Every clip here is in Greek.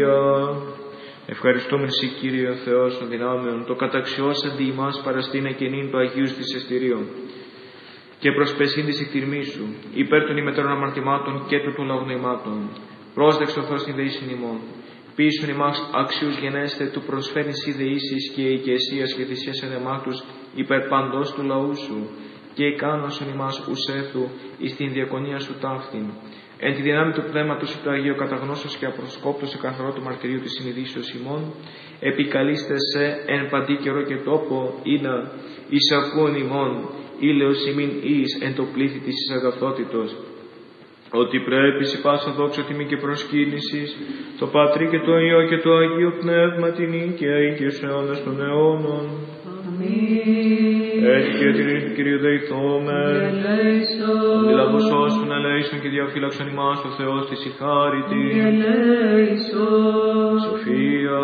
Σοφία. Ευχαριστούμε Συ, Κύριε ο Θεός των δυνάμεων, το καταξιώσαντι ημάς παραστήνε καινήν του Αγίου της εστηρίων και προσπεσήν της εκτιρμής σου, υπέρ των ημετέρων αμαρτημάτων και του των λαογνοημάτων. Πρόσδεξ ο Θεός την δεήσιν ημών. Πείσουν ημάς αξιούς γενέστε του προσφέρει σοι δεήσεις και οικαισίας και θυσίας ενεμάτους υπέρ παντός του λαού σου και εκάνωσον ημάς ουσέθου εις την διακονία σου ταύτην. Εν τη δυνάμει του Πνεύματος του Αγίου καταγνώσεως και απροσκόπτως σε καθαρό του μαρτυρίου της συνειδήσεως ημών, επικαλείστε σε εν παντή καιρό και τόπο, ήνα εις ακούν ημών, ήλαιος ημίν εις εν το πλήθη της αγαθότητος, ότι πρέπει σε πάσα δόξα τιμή και προσκύνησης, το Πατρί και το Υιό και το Αγίο Πνεύμα την οίκαια ή και στους αιώνας των αιώνων. Έτσι και την ειρήνη του Κυρίου δεηθώμεν, αντιλαβούς όσων ελέησον και διαφύλαξον ημάς ο Θεός της η χάριτη. Σοφία.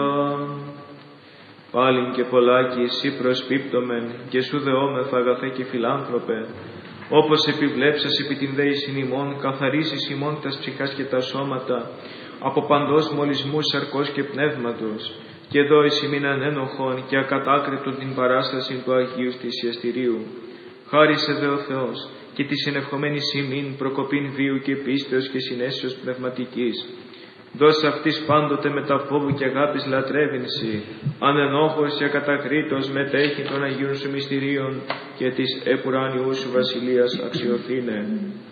Πάλιν και πολλάκι εσύ προσπίπτομεν και σου δεόμεθα αγαθέ και φιλάνθρωπε, όπως επιβλέψας επί την δέησιν ημών, καθαρίσεις ημών τας ψυχάς και τα σώματα, από παντός μολυσμού σαρκός και πνεύματος, και δώεις ημίν ανένοχον και ακατάκριτον την παράσταση του Αγίου θυσιαστηρίου. Χάρισε δε ο Θεός και τη συνευχομένης ημίν προκοπήν βίου και πίστεως και συνέσεως πνευματικής. Δώσε αυτής πάντοτε με τα φόβου και αγάπης λατρεύεινση, ανενόχος και ακατακρίτως μετέχει των Αγίων σου μυστηρίων και της επουράνιου σου βασιλείας αξιοθήνε.